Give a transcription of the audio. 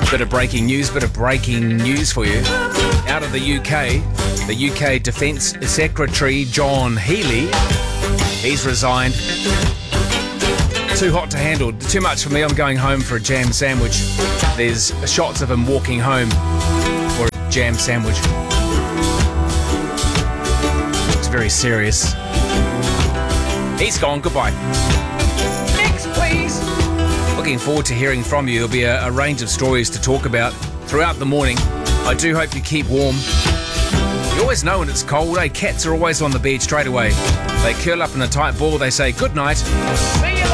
Bit of breaking news for you. Out of the UK Defence Secretary John Healey, he's resigned. Too hot to handle, too much for me. I'm going home for a jam sandwich. There's shots of him walking home for a jam sandwich. Looks very serious. He's gone, goodbye. Next, please. Looking forward to hearing from you. There'll be a range of stories to talk about throughout the morning. I do hope you keep warm. You always know when it's cold, eh? Cats are always on the bed straight away. They curl up in a tight ball, they say good night. See you.